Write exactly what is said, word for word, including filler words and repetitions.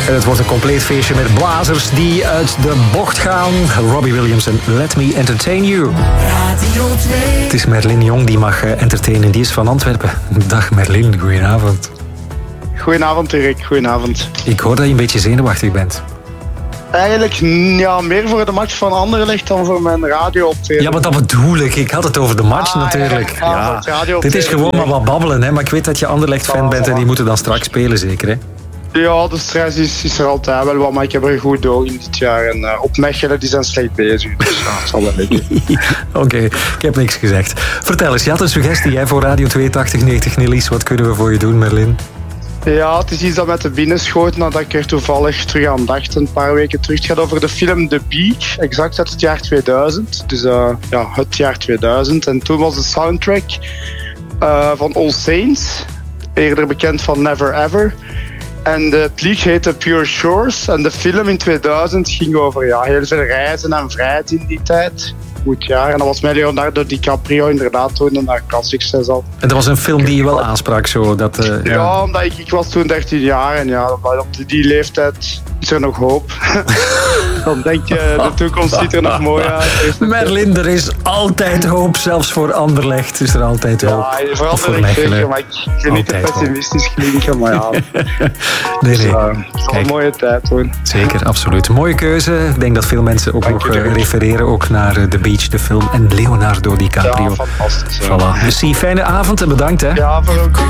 En het wordt een compleet feestje met blazers die uit de bocht gaan. Robbie Williams en Let Me Entertain You. Radio twee. Het is Merlin Jong die mag entertainen. Die is van Antwerpen. Dag Merlin, goedenavond. Goedenavond Erik, goedenavond. Ik hoor dat je een beetje zenuwachtig bent. Eigenlijk ja, meer voor de match van Anderlecht dan voor mijn radio-optreden. Ja, maar dat bedoel ik. Ik had het over de match ah, natuurlijk. Ja, ja. Dit is gewoon maar wat babbelen, hè. Maar ik weet dat je Anderlecht-fan bent en die moeten dan straks spelen, zeker, hè? Ja, de stress is, is er altijd wel wat, maar ik heb er goed door in dit jaar. En uh, op Mechelen, die zijn slecht bezig, dus ja, het zal wel lukken. Oké, okay, ik heb niks gezegd. Vertel eens, je had een suggestie hè, voor Radio twee tachtig negentig Nillies. Wat kunnen we voor je doen, Merlin? Ja, het is iets dat met de binnen schoot nadat ik er toevallig terug aan dacht een paar weken terug. Het gaat over de film The Beach, exact uit het jaar tweeduizend. Dus uh, ja, het jaar tweeduizend. En toen was de soundtrack uh, van All Saints, eerder bekend van Never Ever. En de, het lied heette Pure Shores. En de film in tweeduizend ging over ja, heel veel reizen en vrijheid in die tijd. Goed jaar. En dat was met Leonardo DiCaprio inderdaad toen een klassiek succes al. En dat was een film die je wel aansprak zo? Dat, uh, ja, ja, omdat ik, ik was toen dertien jaar en ja, op die leeftijd is er nog hoop. Dan denk je, de toekomst ziet er nog mooi uit. Merlin, er is altijd hoop, zelfs voor Anderlecht is er altijd hoop. Ja, voor Anderlecht zeker, maar ik vind niet te pessimistisch klinken, maar ja. nee, nee. Dus, uh, het is een mooie tijd hoor. Zeker, absoluut. Mooie keuze. Ik denk dat veel mensen ook Dank nog uh, refereren ook naar uh, The Beach, de film, en Leonardo DiCaprio. Ja, fantastisch. Ja. Voilà. Dus zie, fijne avond en bedankt hè. Ja, voor ook.